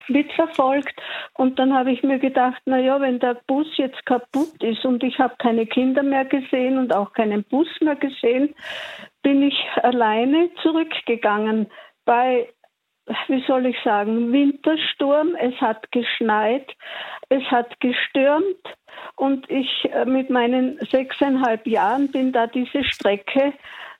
mitverfolgt. Und dann habe ich mir gedacht, wenn der Bus jetzt kaputt ist und ich habe keine Kinder mehr gesehen und auch keinen Bus mehr gesehen, bin ich alleine zurückgegangen bei, wie soll ich sagen, Wintersturm. Es hat geschneit, es hat gestürmt und ich mit meinen 6,5 Jahren bin da diese Strecke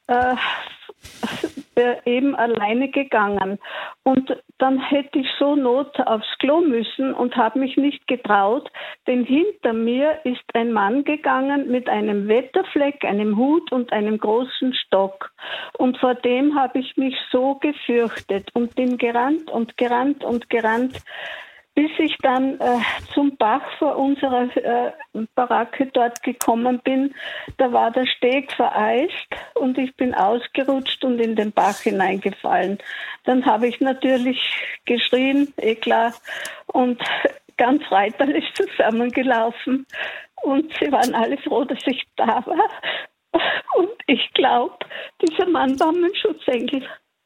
eben alleine gegangen. Und dann hätte ich so Not aufs Klo müssen und habe mich nicht getraut, denn hinter mir ist ein Mann gegangen mit einem Wetterfleck, einem Hut und einem großen Stock. Und vor dem habe ich mich so gefürchtet und bin gerannt und gerannt und gerannt, bis ich dann zum Bach vor unserer Baracke dort gekommen bin. Da war der Steg vereist und ich bin ausgerutscht und in den Bach hineingefallen. Dann habe ich natürlich geschrien, klar, und ganz Reiterl ist zusammengelaufen und sie waren alle froh, dass ich da war. Und ich glaube, dieser Mann war mein Schutzengel.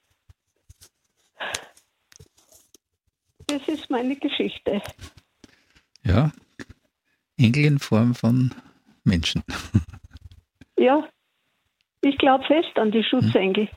Das ist meine Geschichte. Ja, Engel in Form von Menschen. Ja, ich glaube fest an die Schutzengel.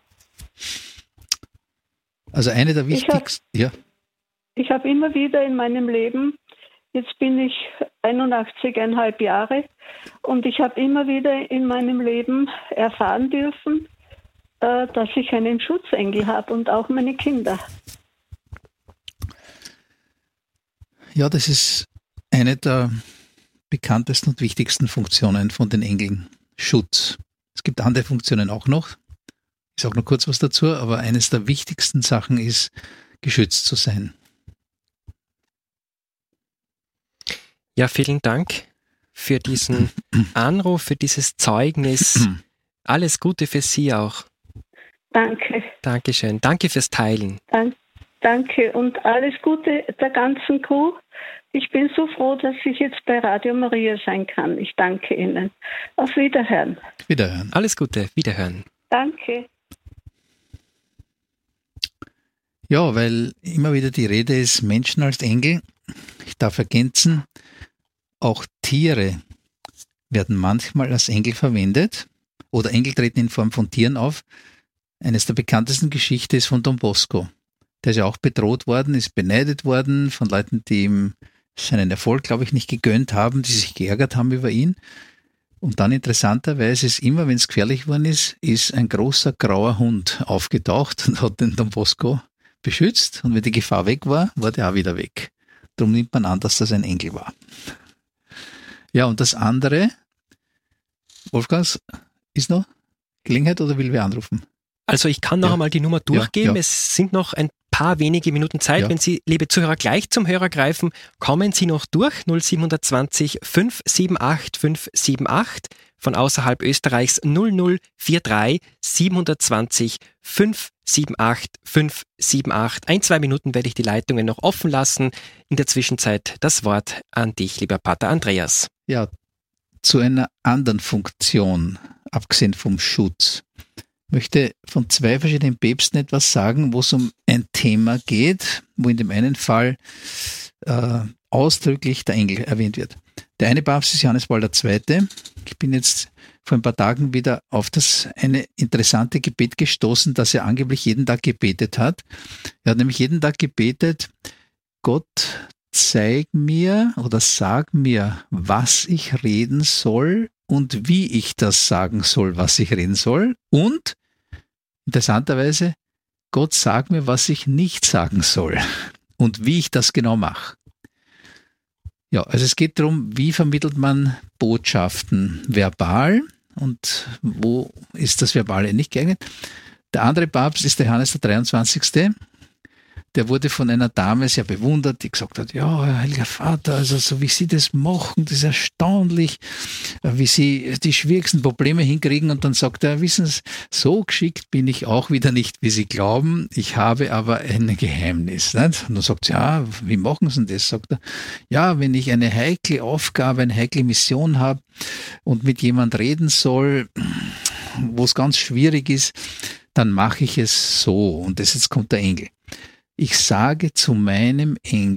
Also eine der wichtigsten... Ich habe immer wieder in meinem Leben, jetzt bin ich 81,5 Jahre, und ich habe immer wieder in meinem Leben erfahren dürfen, dass ich einen Schutzengel habe und auch meine Kinder. Ja, das ist eine der bekanntesten und wichtigsten Funktionen von den Engeln. Schutz. Es gibt andere Funktionen auch noch. Ich sage noch kurz was dazu, aber eines der wichtigsten Sachen ist, geschützt zu sein. Ja, vielen Dank für diesen Anruf, für dieses Zeugnis. Alles Gute für Sie auch. Danke. Dankeschön. Danke fürs Teilen. Danke und alles Gute der ganzen Crew. Ich bin so froh, dass ich jetzt bei Radio Maria sein kann. Ich danke Ihnen. Auf Wiederhören. Wiederhören. Alles Gute. Wiederhören. Danke. Ja, weil immer wieder die Rede ist, Menschen als Engel. Ich darf ergänzen, auch Tiere werden manchmal als Engel verwendet oder Engel treten in Form von Tieren auf. Eines der bekanntesten Geschichten ist von Don Bosco. Der ist ja auch bedroht worden, ist beneidet worden von Leuten, die ihm seinen Erfolg, glaube ich, nicht gegönnt haben, die sich geärgert haben über ihn. Und dann interessanterweise ist immer, wenn es gefährlich geworden ist ein großer grauer Hund aufgetaucht und hat den Don Bosco beschützt. Und wenn die Gefahr weg war, war der auch wieder weg. Darum nimmt man an, dass das ein Engel war. Ja, und das andere, Wolfgang, ist noch Gelegenheit oder will wer anrufen? Also ich kann noch einmal die Nummer durchgeben. Ja. Es sind noch ein paar wenige Minuten Zeit. Ja. Wenn Sie, liebe Zuhörer, gleich zum Hörer greifen, kommen Sie noch durch. 0720 578 578. Von außerhalb Österreichs 0043 720 578 578. 1-2 Minuten werde ich die Leitungen noch offen lassen. In der Zwischenzeit das Wort an dich, lieber Pater Andreas. Ja, zu einer anderen Funktion, abgesehen vom Schutz. Ich möchte von 2 verschiedenen Päpsten etwas sagen, wo es um ein Thema geht, wo in dem einen Fall ausdrücklich der Engel erwähnt wird. Der eine Papst ist Johannes Paul II. Ich bin jetzt vor ein paar Tagen wieder auf das eine interessante Gebet gestoßen, das er angeblich jeden Tag gebetet hat. Er hat nämlich jeden Tag gebetet, Gott, zeig mir oder sag mir, was ich reden soll und wie ich das sagen soll, was ich reden soll. Und, interessanterweise, Gott, sag mir, was ich nicht sagen soll und wie ich das genau mache. Ja, also es geht darum, wie vermittelt man Botschaften verbal und wo ist das Verbale nicht geeignet. Der andere Papst ist der Johannes der 23. Der wurde von einer Dame sehr bewundert, die gesagt hat, ja, Herr Heiliger Vater, also so wie Sie das machen, das ist erstaunlich, wie Sie die schwierigsten Probleme hinkriegen. Und dann sagt er, wissen Sie, so geschickt bin ich auch wieder nicht, wie Sie glauben, ich habe aber ein Geheimnis. Nicht? Und dann sagt sie, ja, wie machen Sie denn das? Sagt er, ja, wenn ich eine heikle Aufgabe, eine heikle Mission habe und mit jemand reden soll, wo es ganz schwierig ist, dann mache ich es so. Und jetzt kommt der Engel. ich sage zu meinem Engel,